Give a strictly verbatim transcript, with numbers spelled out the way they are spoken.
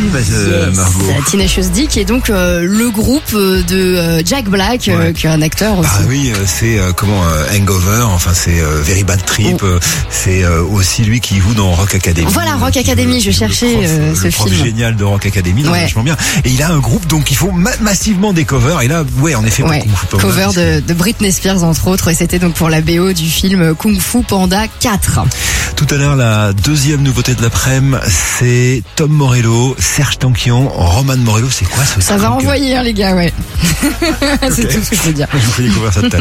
bah, euh, Yes. Margot. Tenacious D, qui est donc euh, le groupe de euh, Jack Black, euh, Ouais. qui est un acteur aussi. Ah oui, euh, c'est euh, comment euh, Hangover, enfin c'est euh, Very Bad Trip, Oh. euh, c'est euh, aussi lui qui joue dans Rock Academy. Voilà, Rock Qui Academy, joue- je qui joue le cherchais, prof, euh, le ce prof film. génial de Rock Academy, donc Ouais. vachement bien. Et il a un groupe donc ils font ma- massivement des covers. Et là, ouais, en effet, pour Ouais, Kung Fu Panda, cover parce de, de Britney Spears entre autres, et c'était donc pour la B O du film Kung Fu Panda quatre. que tout à l'heure, la deuxième nouveauté de l'après-midi, c'est Tom Morello, Serge Tankian, Roman Morello. C'est quoi ce Ça truc va envoyer hein, les gars, ouais. C'est Ok. tout ce que je peux dire. Je vous fais découvrir ça tout à l'heure.